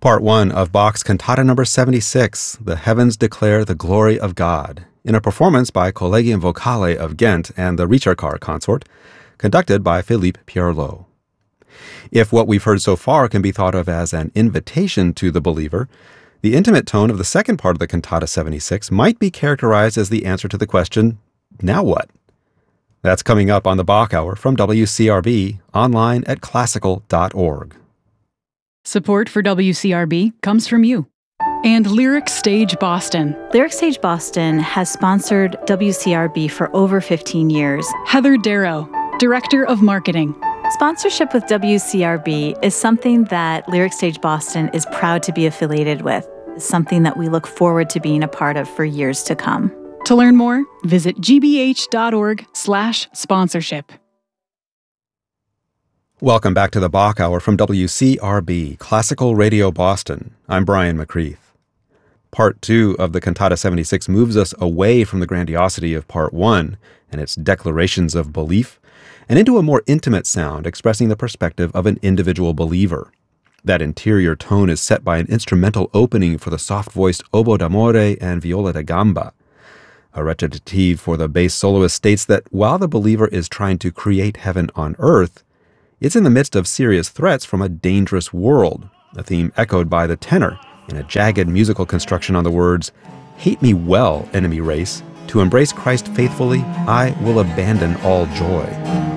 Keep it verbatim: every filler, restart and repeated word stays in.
Part one of Bach's Cantata number seventy-six, The Heavens Declare the Glory of God, in a performance by Collegium Vocale of Ghent and the Ricercar Consort, conducted by Philippe Pierlot. If what we've heard so far can be thought of as an invitation to the believer, the intimate tone of the second part of the Cantata seventy-six might be characterized as the answer to the question, now what? That's coming up on the Bach Hour from W C R B, online at classical dot org. Support for W C R B comes from you and Lyric Stage Boston. Lyric Stage Boston has sponsored W C R B for over fifteen years. Heather Darrow, Director of Marketing. Sponsorship with W C R B is something that Lyric Stage Boston is proud to be affiliated with. It's something that we look forward to being a part of for years to come. To learn more, visit gbh.org slash sponsorship. Welcome back to the Bach Hour from W C R B, Classical Radio Boston. I'm Brian McCreath. Part two of the Cantata seventy-six moves us away from the grandiosity of Part one and its declarations of belief, and into a more intimate sound expressing the perspective of an individual believer. That interior tone is set by an instrumental opening for the soft-voiced oboe d'amore and viola da gamba. A recitative for the bass soloist states that while the believer is trying to create heaven on earth, it's in the midst of serious threats from a dangerous world, a theme echoed by the tenor in a jagged musical construction on the words, "Hate me well, enemy race. To embrace Christ faithfully, I will abandon all joy."